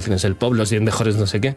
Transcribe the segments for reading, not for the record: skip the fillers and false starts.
Canciones del Pop, los 10 mejores no sé qué.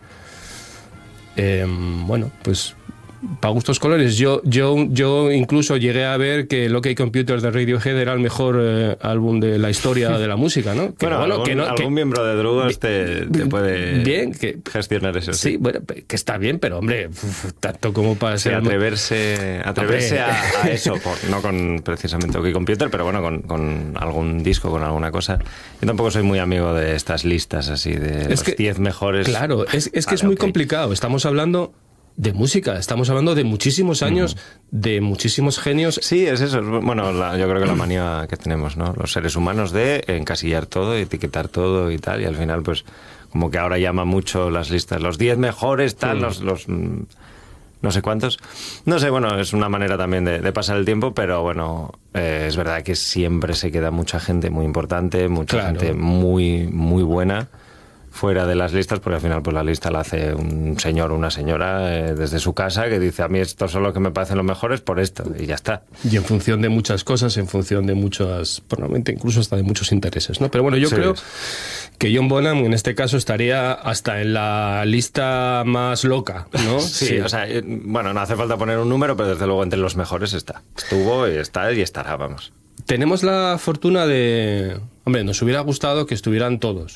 Bueno, pues para gustos colores. Yo incluso llegué a ver que el OK Computer de Radiohead era el mejor álbum de la historia de la música, ¿no? Que, algún miembro de Drugos te puede gestionar eso. Sí, bueno, que está bien, pero hombre, tanto como para ser... Atreverse a eso, no con precisamente OK Computer, pero bueno, con algún disco, con alguna cosa. Yo tampoco soy muy amigo de estas listas así de los 10 mejores. Claro, es que es muy complicado. Estamos hablando de música, estamos hablando de muchísimos años, de muchísimos genios. Sí, es eso. Bueno, yo creo que la manía que tenemos, ¿no? Los seres humanos de encasillar todo, etiquetar todo y tal, y al final, pues, como que ahora llama mucho las listas, los 10 mejores, tal, los no sé cuántos. No sé, bueno, es una manera también de pasar el tiempo, pero bueno, es verdad que siempre se queda mucha gente muy importante, mucha gente muy, muy buena fuera de las listas, porque al final pues la lista la hace un señor o una señora desde su casa que dice, a mí estos son los que me parecen los mejores por esto, y ya está. Y en función de muchas cosas, en función de muchas, probablemente incluso hasta de muchos intereses, ¿no? Pero bueno, yo creo que John Bonham en este caso estaría hasta en la lista más loca, ¿no? Sí, o sea, bueno, no hace falta poner un número, pero desde luego entre los mejores está. Estuvo y está y estará, vamos. Tenemos la fortuna de... Hombre, nos hubiera gustado que estuvieran todos.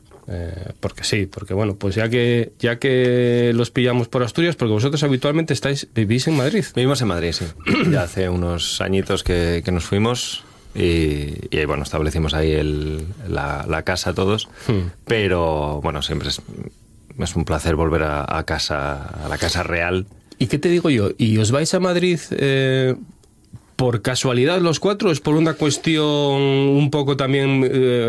Porque bueno, pues ya que los pillamos por Asturias, porque vosotros habitualmente vivís en Madrid. Vivimos en Madrid, sí. Ya hace unos añitos que nos fuimos y bueno, establecimos ahí la casa todos, pero bueno, siempre es un placer volver a casa, a la casa real. ¿Y qué te digo yo? ¿Y os vais a Madrid por casualidad los cuatro? ¿Es por una cuestión un poco también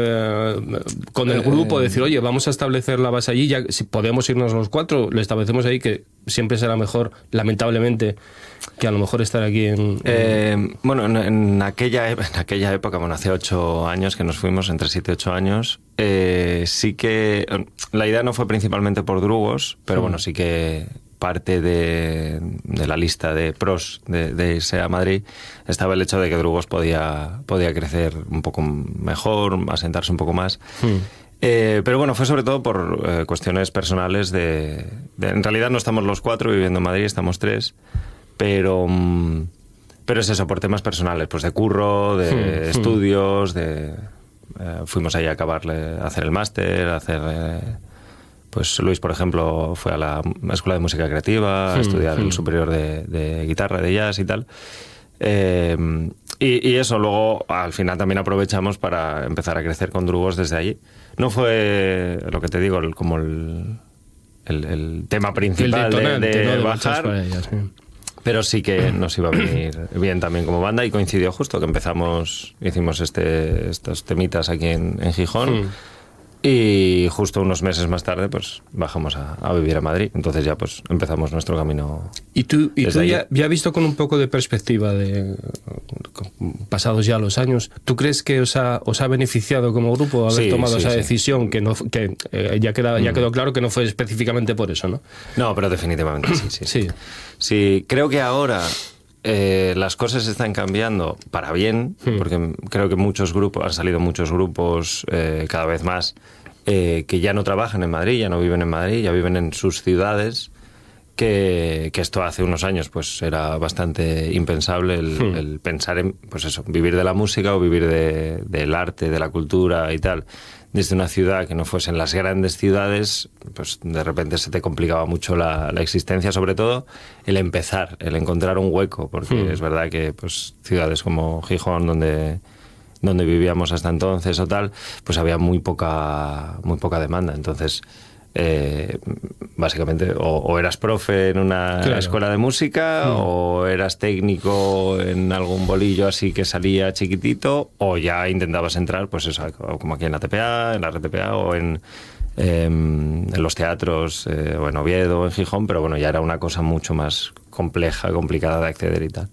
con el grupo? Decir, oye, vamos a establecer la base allí, ya si podemos irnos los cuatro, lo establecemos ahí, que siempre será mejor, lamentablemente, que a lo mejor estar aquí bueno, en aquella época, bueno, hace 8 años que nos fuimos, entre 7 y 8 años, sí que la idea no fue principalmente por Drugos, pero bueno, sí que parte de la lista de pros de irse a Madrid estaba el hecho de que Drugos podía crecer un poco mejor, asentarse un poco más. Pero bueno, fue sobre todo por cuestiones personales en realidad no estamos los 4 viviendo en Madrid, estamos 3, pero es eso, por temas personales, pues de curro, de estudios, fuimos ahí a hacer el máster, pues Luis, por ejemplo, fue a la Escuela de Música Creativa a estudiar el superior de guitarra, de jazz y tal. Y eso, luego al final también aprovechamos para empezar a crecer con Drugos desde allí. No fue, lo que te digo, como el tema principal de bajar, ellas, pero sí que nos iba a venir bien también como banda, y coincidió justo que hicimos estos temitas aquí en Gijón. Y justo unos meses más tarde, pues bajamos a vivir a Madrid. Entonces ya pues empezamos nuestro camino. Y tú ya visto con un poco de perspectiva, pasados ya los años, ¿tú crees que os ha beneficiado como grupo haber tomado esa decisión? Que ya quedó claro que no fue específicamente por eso, ¿no? No, pero definitivamente sí. Sí, creo que ahora las cosas están cambiando para bien, porque creo que han salido muchos grupos cada vez más que ya no trabajan en Madrid, ya no viven en Madrid, ya viven en sus ciudades, que esto hace unos años pues era bastante impensable el pensar en pues eso, vivir de la música o vivir del arte, de la cultura y tal, desde una ciudad que no fuesen las grandes ciudades. Pues de repente se te complicaba mucho la existencia, sobre todo el encontrar un hueco, porque es verdad que pues ciudades como Gijón, donde vivíamos hasta entonces o tal, pues había muy poca demanda. Entonces básicamente o eras profe en una escuela de música o eras técnico en algún bolillo así que salía chiquitito, o ya intentabas entrar pues eso, como aquí en la TPA, en la RTPA o en los teatros o en Oviedo o en Gijón, pero bueno, ya era una cosa mucho más complicada de acceder y tal.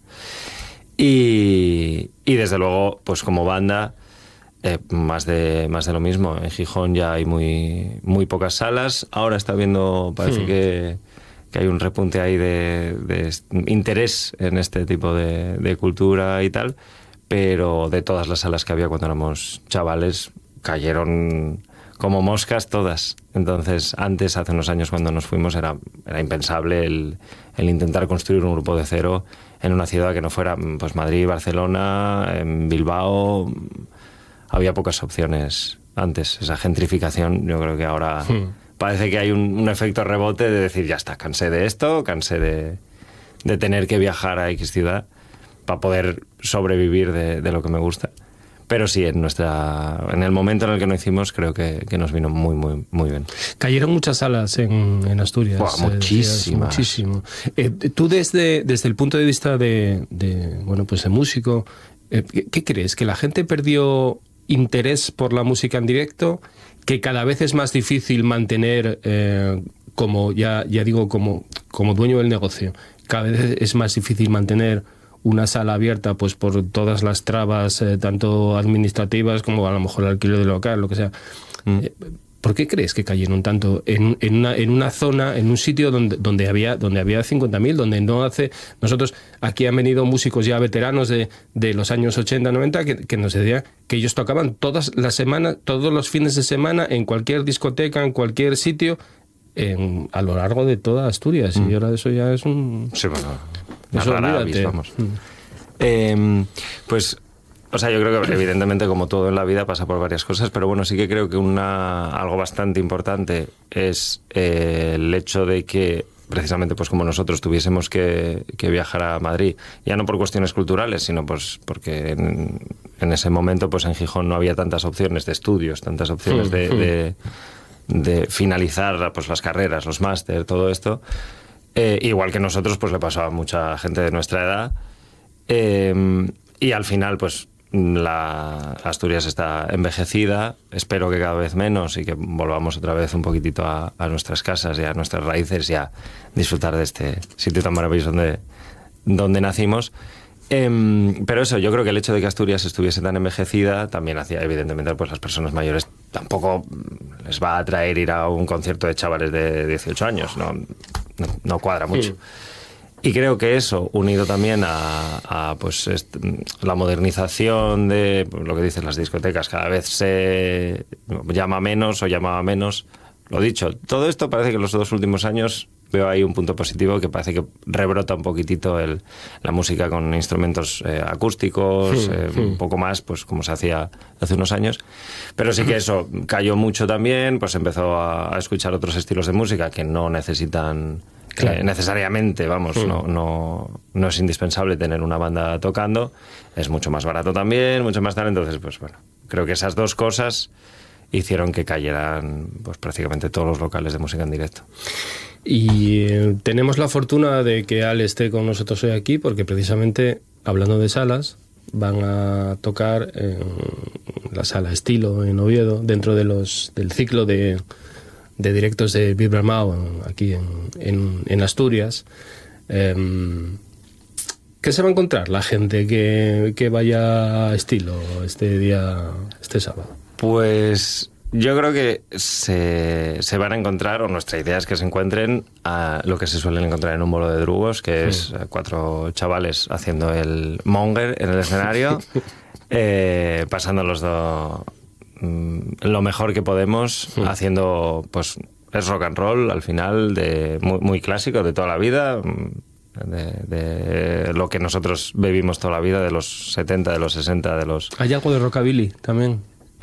Y desde luego pues como banda más de lo mismo. En Gijón ya hay muy pocas salas. Ahora está viendo, parece que hay un repunte ahí de interés en este tipo de cultura y tal, pero de todas las salas que había cuando éramos chavales cayeron como moscas todas. Entonces, antes, hace unos años cuando nos fuimos, era impensable el intentar construir un grupo de cero en una ciudad que no fuera pues Madrid, Barcelona, en Bilbao. Había pocas opciones antes. Esa gentrificación, yo creo que ahora parece que hay un efecto rebote de decir, ya está, cansé de esto, cansé de tener que viajar a X ciudad para poder sobrevivir de lo que me gusta. Pero sí, en el momento en el que lo hicimos, creo que nos vino muy, muy, muy bien. Cayeron muchas salas en Asturias. Buah, muchísimas. Muchísimo. Tú desde el punto de vista de músico, ¿qué crees? ¿Que la gente perdió interés por la música en directo? ¿Que cada vez es más difícil mantener, como dueño del negocio, cada vez es más difícil mantener una sala abierta pues por todas las trabas, tanto administrativas como a lo mejor el alquiler del local, lo que sea? ¿Por qué crees que cayeron tanto en una zona, en un sitio donde había 50.000, donde no hace... Nosotros, aquí han venido músicos ya veteranos de los años 80, 90, que nos decían que ellos tocaban todas las semanas, todos los fines de semana, en cualquier discoteca, en cualquier sitio, a lo largo de toda Asturias. Y ahora eso ya es un... Sí, bueno... Eso olvídate. Vamos. Pues, o sea, yo creo que evidentemente como todo en la vida pasa por varias cosas, pero bueno, sí que creo que algo bastante importante es el hecho de que precisamente pues como nosotros tuviésemos que viajar a Madrid, ya no por cuestiones culturales, sino pues porque en ese momento pues en Gijón no había tantas opciones de estudios, tantas opciones de finalizar pues las carreras, los máster, todo esto. Igual que nosotros, pues le pasó a mucha gente de nuestra edad. Y al final, pues Asturias está envejecida. Espero que cada vez menos y que volvamos otra vez un poquitito a nuestras casas y a nuestras raíces y a disfrutar de este sitio tan maravilloso donde nacimos. Pero eso, yo creo que el hecho de que Asturias estuviese tan envejecida también hacía, evidentemente, pues las personas mayores tampoco les va a atraer ir a un concierto de chavales de 18 años, no cuadra mucho. Y creo que eso, unido también a la modernización de lo que dicen las discotecas, cada vez se llama menos o llamaba menos. Lo dicho, todo esto parece que en los 2 últimos años veo ahí un punto positivo, que parece que rebrota un poquitito la música con instrumentos acústicos, un poco más pues como se hacía hace unos años. Pero sí que eso cayó mucho también, pues empezó a escuchar otros estilos de música que no necesitan necesariamente, no es indispensable tener una banda tocando, es mucho más barato también, mucho más tal. Entonces, pues bueno, creo que esas dos cosas hicieron que cayeran pues prácticamente todos los locales de música en directo. Y tenemos la fortuna de que Ale esté con nosotros hoy aquí, porque precisamente, hablando de salas, van a tocar en la sala Estilo en Oviedo, dentro del ciclo de directos de Vibramao aquí en Asturias. ¿Qué se va a encontrar la gente que vaya a Estilo este sábado? Pues yo creo que se van a encontrar, o nuestra idea es que se encuentren a lo que se suelen encontrar en un bolo de drugos, que es 4 chavales haciendo el monger en el escenario, pasándolos lo mejor que podemos, haciendo, pues, es rock and roll al final, muy, muy clásico, de toda la vida, de lo que nosotros bebimos toda la vida, de los 70, de los 60, de los... ¿Hay algo de rockabilly también?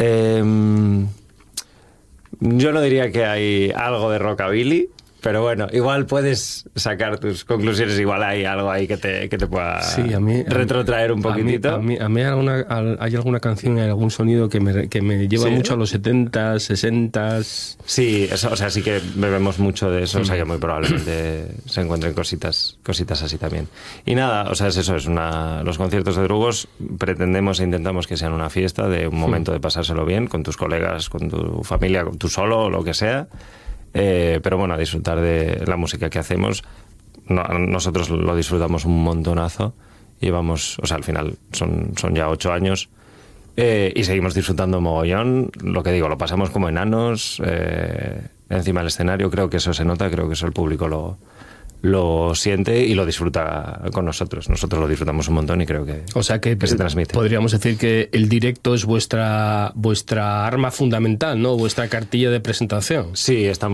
Yo no diría que hay algo de rockabilly, pero bueno, igual puedes sacar tus conclusiones, igual hay algo ahí que te pueda retrotraer un poquitito. A mí hay alguna canción, hay algún sonido que me lleva mucho a los 70s, 60s. Sí, eso, o sea, sí que bebemos mucho de eso, o sea que muy probablemente se encuentren cositas así también. Y nada, o sea, es eso, los conciertos de drugos pretendemos e intentamos que sean una fiesta, de un momento de pasárselo bien, con tus colegas, con tu familia, con tú solo, lo que sea. Pero bueno, a disfrutar de la música que hacemos. Nosotros lo disfrutamos un montonazo. Llevamos, o sea, al final son ya 8 años y seguimos disfrutando mogollón. Lo que digo, lo pasamos como enanos encima del escenario. Creo que eso se nota, creo que eso el público lo siente y lo disfruta con nosotros. Nosotros lo disfrutamos un montón y creo que, o sea que se transmite. Podríamos decir que el directo es vuestra arma fundamental, ¿no? Vuestra cartilla de presentación. Sí, estamos